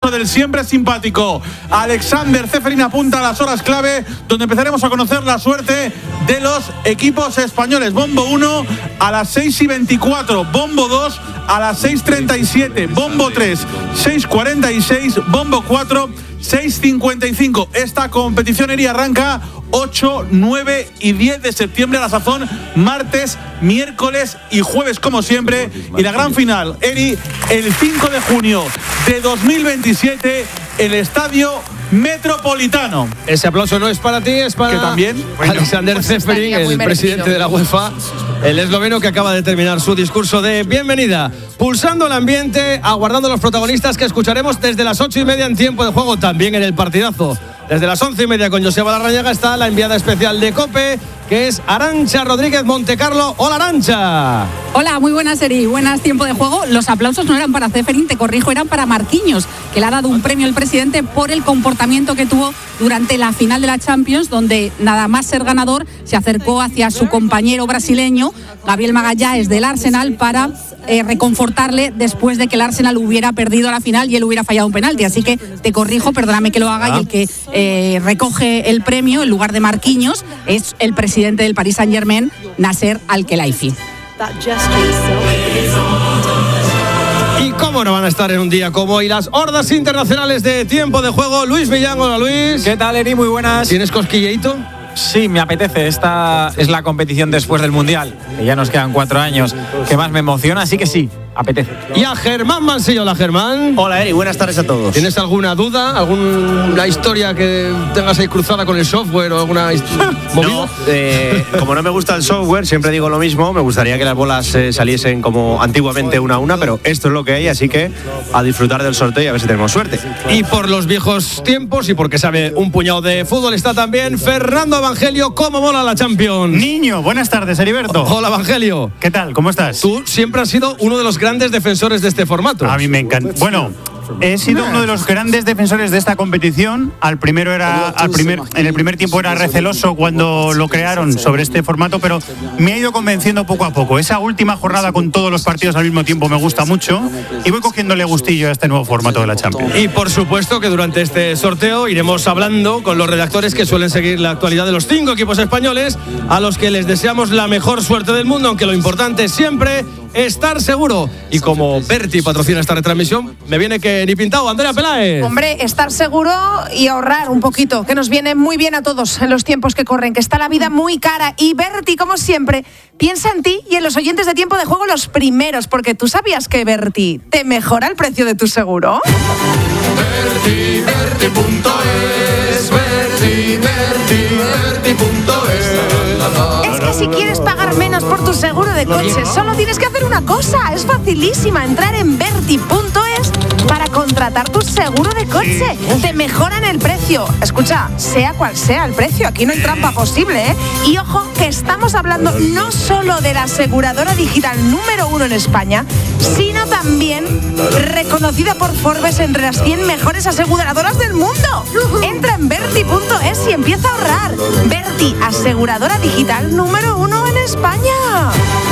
concurso del siempre simpático Alexander Ceferín apunta a las horas clave, donde empezaremos a conocer la suerte de los equipos españoles. Bombo 1 a las 6:24, Bombo 2 a las 6:37, Bombo 3 6:46, Bombo 4 6:55. Esta competición, Eri, arranca 8, 9 y 10 de septiembre a la sazón, martes, miércoles y jueves como siempre. Y la gran final, Eri, el 5 de junio de 2027, el Estadio Metropolitano. Ese aplauso no es para ti, es para que también Alexander Ceferín, el presidente de la UEFA, el esloveno, que acaba de terminar su discurso de bienvenida, pulsando el ambiente, aguardando a los protagonistas que escucharemos desde las 8:30 en tiempo de juego, también en el partidazo. Desde las 11:30 con Joseba Larrañaga está la enviada especial de COPE, que es Arantxa Rodríguez Montecarlo. Hola, Arantxa. Hola, muy buenas, Eri. Buenas, tiempo de juego. Los aplausos no eran para Ceferín, te corrijo, eran para Marquinhos, que le ha dado un premio al presidente por el comportamiento que tuvo durante la final de la Champions, donde nada más ser ganador se acercó hacia su compañero brasileño, Gabriel Magalhães, del Arsenal, para reconfortarle después de que el Arsenal hubiera perdido la final y él hubiera fallado un penalti. Así que te corrijo, perdóname que lo haga, y el que recoge el premio en lugar de Marquinhos es el presidente del Paris Saint-Germain, Nasser Al-Khelaifi. ¿Y cómo no van a estar en un día como hoy las hordas internacionales de tiempo de juego? Luis Millán. Hola, Luis. ¿Qué tal, Eri? Muy buenas. ¿Tienes cosquilleito? Sí, me apetece. Esta es la competición después del Mundial, que ya nos quedan 4 años, que más me emociona, así que sí, apetece. Y a Germán Mansillo. Hola, Germán. Hola, Eri, buenas tardes a todos. ¿Tienes alguna duda? ¿Alguna historia que tengas ahí cruzada con el software o alguna movida? No, como no me gusta el software, siempre digo lo mismo. Me gustaría que las bolas saliesen como antiguamente una a una, pero esto es lo que hay, así que a disfrutar del sorteo y a ver si tenemos suerte. Y por los viejos tiempos y porque sabe un puñado de fútbol, está también Fernando Evangelio. ¿Cómo mola la Champions? Niño, buenas tardes, Heriberto. Hola, Evangelio. ¿Qué tal? ¿Cómo estás? Tú siempre has sido uno de los grandes defensores de este formato. A mí me encanta. Bueno, he sido uno de los grandes defensores de esta competición. En el primer tiempo era receloso cuando lo crearon sobre este formato, pero me ha ido convenciendo poco a poco. Esa última jornada con todos los partidos al mismo tiempo me gusta mucho y voy cogiéndole gustillo a este nuevo formato de la Champions. Y por supuesto que durante este sorteo iremos hablando con los redactores que suelen seguir la actualidad de los 5 equipos españoles, a los que les deseamos la mejor suerte del mundo, aunque lo importante es siempre estar seguro. Y como Berti patrocina esta retransmisión, me viene que ni pintado. Andrea Peláez. Hombre, estar seguro y ahorrar un poquito, que nos viene muy bien a todos en los tiempos que corren, que está la vida muy cara. Y Berti, como siempre, piensa en ti y en los oyentes de Tiempo de Juego los primeros, porque tú sabías que Berti te mejora el precio de tu seguro. Berti.es, Berti.es. Es que si quieres pagar menos por tu seguro de coche, solo tienes que hacer una cosa. Es facilísima, entrar en Berti.es para contratar tu seguro de coche. Te mejoran el precio. Escucha, sea cual sea el precio, aquí no hay trampa posible, ¿eh? Y ojo, que estamos hablando no solo de la aseguradora digital número 1 en España, sino también reconocida por Forbes entre las 100 mejores aseguradoras del mundo. Entra en Berti.es y empieza a ahorrar. Berti, aseguradora digital número 1 en España.